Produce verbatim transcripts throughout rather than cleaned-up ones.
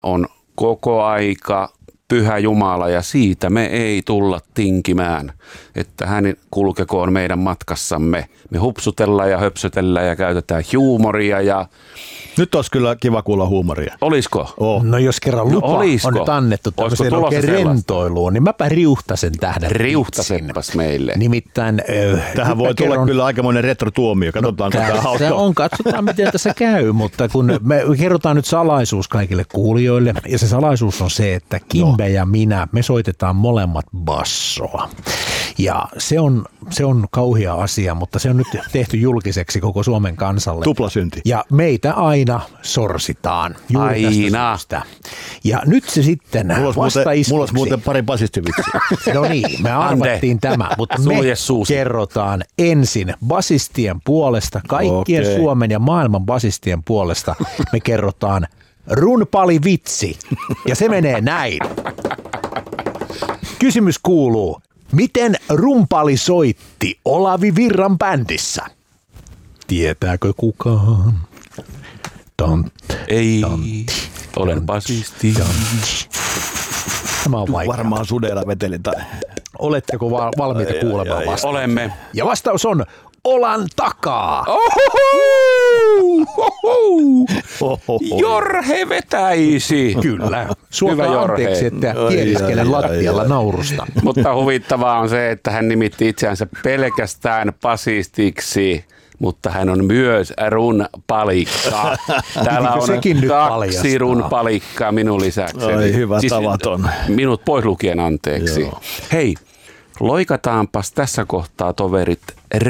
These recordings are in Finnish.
on koko aika Pyhä Jumala ja siitä me ei tulla tinkimään, että hän kulkekoon meidän matkassamme. Me hupsutellaan ja höpsötellään ja käytetään huumoria ja... Nyt olisi kyllä kiva kuulla huumoria. Olisiko? Oh. No jos kerran lupa no, on nyt annettu tämmöiseen oikein rentoiluun, niin mäpä riuhtasen tähdän. Riuhtasenpas meille. Nimittäin... Äh, Tähän voi tulla kerron... kyllä aikamoinen retrotuomio. Katsotaan, no, tämä hauskaa. On, katsotaan miten tässä käy, mutta kun me kerrotaan nyt salaisuus kaikille kuulijoille, ja se salaisuus on se, että Kimbe no. ja minä, me soitetaan molemmat bassoa. Ja se on, se on kauhea asia, mutta se on nyt tehty julkiseksi koko Suomen kansalle. Tuplasynti. Ja meitä aina sorsitaan. Aina. Ja nyt se sitten vasta istuksi. Mulla olisi muuten pari basistivitsiä. No niin, me arvattiin tämä, mutta me kerrotaan ensin basistien puolesta, kaikkien okay. Suomen ja maailman basistien puolesta, me kerrotaan runpalivitsi. Ja se menee näin. Kysymys kuuluu. Miten rumpali soitti Olavi Virran bändissä? Tietääkö kukaan? Tant, Ei, tantti, olen basisti. Tämä on vaikea. Varmaan sudella vetelitaan. Oletteko va- valmiita kuulemaan vastausta? Olemme. Ja vastaus on olan takaa. Jorhe vetäisi. Kyllä. Suokaa anteeksi, että kieliskelen lattialla naurusta. Mutta huvittavaa on se, että hän nimitti itseänsä pelkästään basistiksi, mutta hän on myös runpalikka. Täällä on kaksi runpalikkaa minun lisäkseni. Oi, hyvä siis tavaton. Minut pois lukien anteeksi. Joo. Hei, loikataanpas tässä kohtaa toverit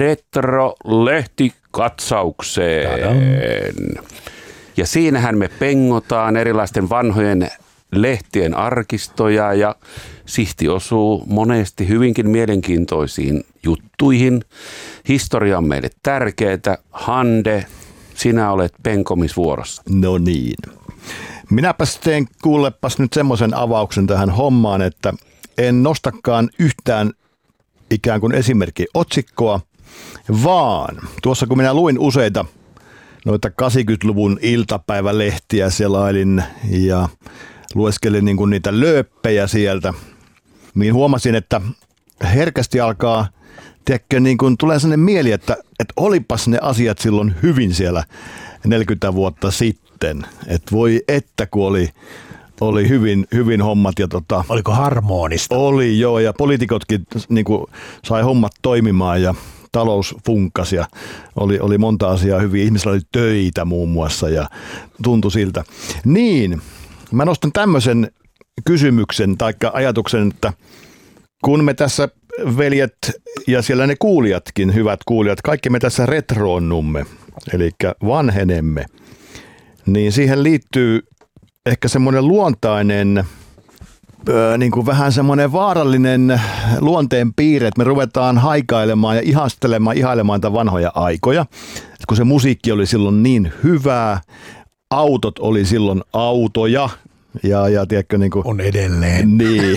Retro-lehtikatsaukseen. Ja siinähän me pengotaan erilaisten vanhojen lehtien arkistoja ja Sihti osuu monesti hyvinkin mielenkiintoisiin juttuihin. Historia on meille tärkeää. Hande, sinä olet penkomisvuorossa. No niin. Minäpäs teen kuulepas nyt semmoisen avauksen tähän hommaan, että en nostakaan yhtään ikään kuin esimerkki otsikkoa, vaan tuossa kun minä luin useita noita kahdeksankymmentäluvun iltapäivälehtiä selailin ja lueskelin niin kuin niitä lööppejä sieltä, niin huomasin, että herkästi alkaa, tiedätkö, niin kuin tulee sellainen mieli, että, että olipas ne asiat silloin hyvin siellä neljäkymmentä vuotta sitten. Että voi että kun oli, oli hyvin, hyvin hommat. Ja tota, oliko harmonista? Oli joo, ja poliitikotkin niin kuin sai hommat toimimaan ja talous funkkasi ja oli, oli monta asiaa hyvin. Ihmisillä oli töitä muun muassa ja tuntui siltä. Niin, mä nostan tämmöisen kysymyksen tai ajatuksen, että kun me tässä veljet ja siellä ne kuulijatkin, hyvät kuulijat, kaikki me tässä retroonnumme, eli vanhenemme, niin siihen liittyy ehkä semmoinen luontainen, öö, niin kuin vähän semmoinen vaarallinen luonteen piirre, että me ruvetaan haikailemaan ja ihastelemaan, ihailemaan niitä vanhoja aikoja. Et kun se musiikki oli silloin niin hyvää, autot oli silloin autoja. Ja, ja tiedätkö, niin kuin, on edelleen. Niin.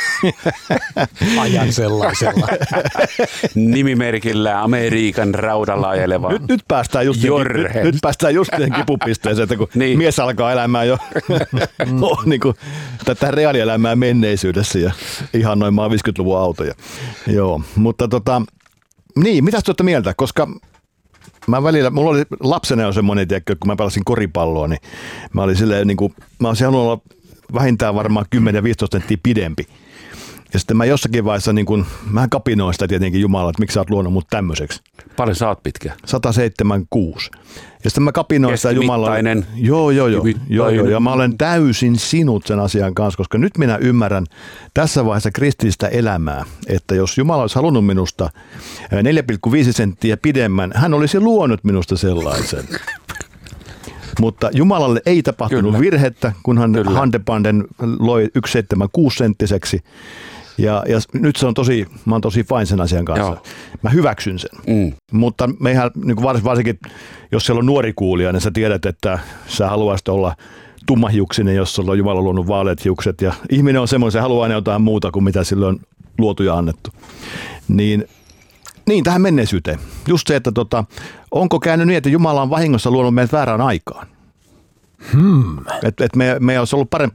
Ajan sellaisella. Nimimerkillä Amerikan raudalla ajeleva. Nyt, nyt päästään just nyt, nyt päästään just siihen kipupisteeseen, että kun niin. mies alkaa elämään jo no, niin kuin, tätä reaalielämää menneisyydessä ja ihannoimaan viisikymmentäluvun autoja. Joo, mutta tota, niin, mitäs tuota mieltä, koska mä välillä, mulla oli lapsena jo semmoinen, tiedätkö, kun mä pelasin koripalloa, niin mä olin silleen niin kuin, mä olisin halunnut olla vähintään varmaan kymmenen viisitoista senttiä pidempi. Ja sitten mä jossakin vaiheessa niin kuin, mä kapinoin sitä tietenkin Jumala, että miksi sä oot luonut mut tämmöiseksi. Paljon sä oot pitkä? sata seitsemänkymmentäkuusi. Ja sitten mä kapinoin sitä Jumala. Joo, joo, joo, joo, joo. Ja mä olen täysin sinut sen asian kanssa, koska nyt minä ymmärrän tässä vaiheessa kristillistä elämää, että jos Jumala olisi halunnut minusta neljä pilkku viisi senttiä pidemmän, hän olisi luonut minusta sellaisen. Mutta Jumalalle ei tapahtunut Kyllä. virhettä, kun hän Kyllä. Handepanden loi yksi pilkku seitsemänkymmentäkuusi senttiseksi. Ja, ja nyt se on tosi, mä oon tosi fine sen asian kanssa. Joo. Mä hyväksyn sen. Mm. Mutta meihän, niin varsinkin jos siellä on nuori kuulija, niin sä tiedät, että sä haluaisit olla tummahiuksinen, jos sulla on Jumala luonut vaaleat hiukset. Ja ihminen on semmoinen, se haluaa aina jotain muuta kuin mitä sille on luotu ja annettu. Niin, niin tähän menneisyyteen. Just se, että tota, onko käynyt niin, että Jumala on vahingossa luonut meidät väärään aikaan? Hmm. Että et me, me olisi ollut parempi